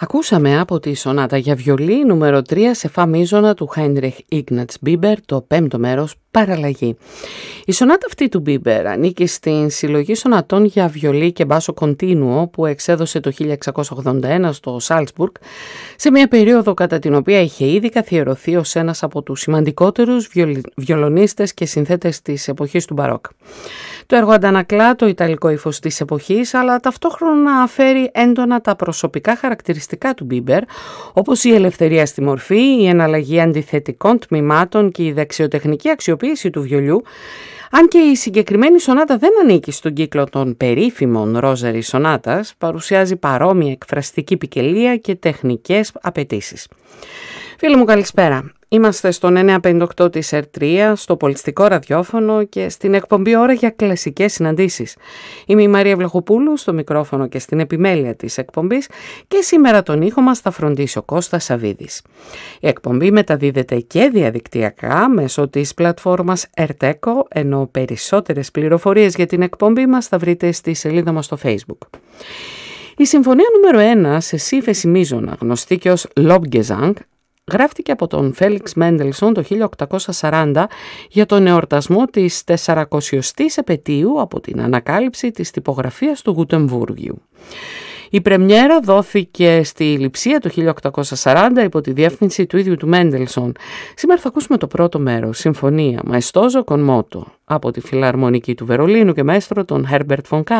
Ακούσαμε από τη σονάτα για βιολί νούμερο 3 σε φα μείζωνα του Heinrich Ignaz Bieber, το πέμπτο μέρος, Παραλλαγή. Η σονάτα αυτή του Bieber ανήκει στην συλλογή σονατών για βιολί και μπάσο κοντίνουο που εξέδωσε το 1681 στο Σάλτσμπουργκ, σε μια περίοδο κατά την οποία είχε ήδη καθιερωθεί ως ένας από τους σημαντικότερους βιολονίστες και συνθέτες της εποχής του Μπαρόκ. Το έργο αντανακλά το ιταλικό ύφος της εποχής, αλλά ταυτόχρονα φέρει έντονα τα προσωπικά χαρακτηριστικά του Μπίμπερ, όπως η ελευθερία στη μορφή, η εναλλαγή αντιθετικών τμήματων και η δεξιοτεχνική αξιοποίηση του βιολιού, αν και η συγκεκριμένη σονάτα δεν ανήκει στον κύκλο των περίφημων Ρόζερι σονάτας, παρουσιάζει παρόμοια εκφραστική ποικιλία και τεχνικές απαιτήσεις. Φίλοι μου, καλησπέρα. Είμαστε στον 958 της ΕΡΤ3, στο πολιτιστικό ραδιόφωνο και στην εκπομπή Ώρα για κλασικές συναντήσεις. Είμαι η Μαρία Βλαχοπούλου στο μικρόφωνο και στην επιμέλεια της εκπομπής και σήμερα τον ήχο μας θα φροντίσει ο Κώστας Σαβίδης. Η εκπομπή μεταδίδεται και διαδικτυακά μέσω της πλατφόρμας ΕΡΤΕΚΟ, ενώ περισσότερες πληροφορίες για την εκπομπή μας θα βρείτε στη σελίδα μας στο Facebook. Η συμφωνία νούμερο 1 σε σύμφεση μείζωνα, γνωστή και ως Lobgesang, γράφτηκε από τον Φέλιξ Μέντελσον το 1840 για τον εορτασμό της 400ης επετείου από την ανακάλυψη της τυπογραφίας του Γουτεμβούργιου. Η πρεμιέρα δόθηκε στη Λειψία το 1840 υπό τη διεύθυνση του ίδιου του Μέντελσον. Σήμερα θα ακούσουμε το πρώτο μέρος, Συμφωνία Maestoso con moto, από τη Φιλαρμονική του Βερολίνου και μέστρο τον Herbert von Karajan.